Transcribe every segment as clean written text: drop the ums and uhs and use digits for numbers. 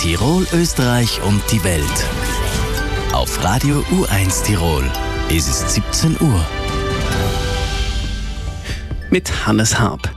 Tirol, Österreich und die Welt. Auf Radio U1 Tirol ist es 17 Uhr. Mit Hannes Haab.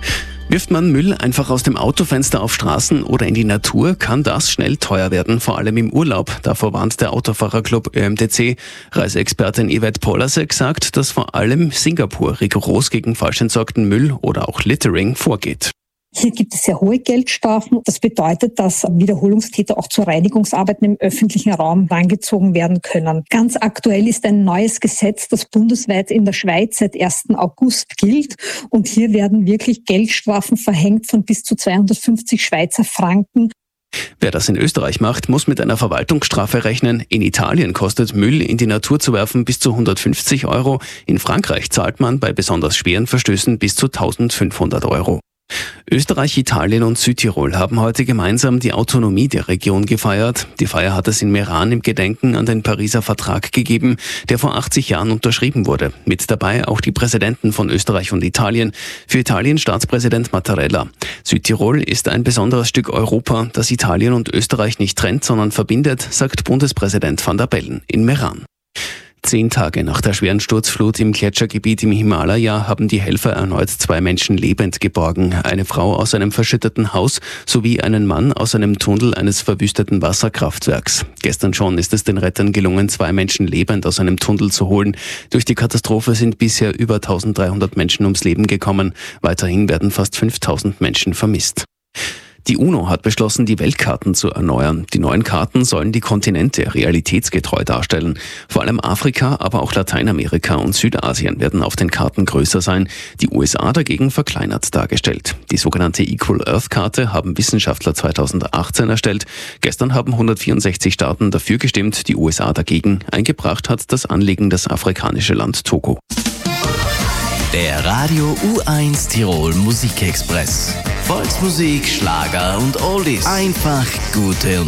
Wirft man Müll einfach aus dem Autofenster auf Straßen oder in die Natur, kann das schnell teuer werden, vor allem im Urlaub. Davor warnt der Autofahrerclub ÖMTC. Reiseexpertin Yvette Polasek sagt, dass vor allem Singapur rigoros gegen falsch entsorgten Müll oder auch Littering vorgeht. Hier gibt es sehr hohe Geldstrafen. Das bedeutet, dass Wiederholungstäter auch zu Reinigungsarbeiten im öffentlichen Raum herangezogen werden können. Ganz aktuell ist ein neues Gesetz, das bundesweit in der Schweiz seit 1. August gilt. Und hier werden wirklich Geldstrafen verhängt von bis zu 250 Schweizer Franken. Wer das in Österreich macht, muss mit einer Verwaltungsstrafe rechnen. In Italien kostet Müll in die Natur zu werfen bis zu 150 €. In Frankreich zahlt man bei besonders schweren Verstößen bis zu 1.500 €. Österreich, Italien und Südtirol haben heute gemeinsam die Autonomie der Region gefeiert. Die Feier hat es in Meran im Gedenken an den Pariser Vertrag gegeben, der vor 80 Jahren unterschrieben wurde. Mit dabei auch die Präsidenten von Österreich und Italien. Für Italien Staatspräsident Mattarella. Südtirol ist ein besonderes Stück Europa, das Italien und Österreich nicht trennt, sondern verbindet, sagt Bundespräsident Van der Bellen in Meran. 10 Tage nach der schweren Sturzflut im Gletschergebiet im Himalaya haben die Helfer erneut 2 Menschen lebend geborgen. Eine Frau aus einem verschütteten Haus sowie einen Mann aus einem Tunnel eines verwüsteten Wasserkraftwerks. Gestern schon ist es den Rettern gelungen, 2 Menschen lebend aus einem Tunnel zu holen. Durch die Katastrophe sind bisher über 1300 Menschen ums Leben gekommen. Weiterhin werden fast 5000 Menschen vermisst. Die UNO hat beschlossen, die Weltkarten zu erneuern. Die neuen Karten sollen die Kontinente realitätsgetreu darstellen. Vor allem Afrika, aber auch Lateinamerika und Südasien werden auf den Karten größer sein. Die USA dagegen verkleinert dargestellt. Die sogenannte Equal Earth Karte haben Wissenschaftler 2018 erstellt. Gestern haben 164 Staaten dafür gestimmt, die USA dagegen. Eingebracht hat das Anliegen das afrikanische Land Togo. Der Radio U1 Tirol Musikexpress. Volksmusik, Schlager und Oldies. Einfach gute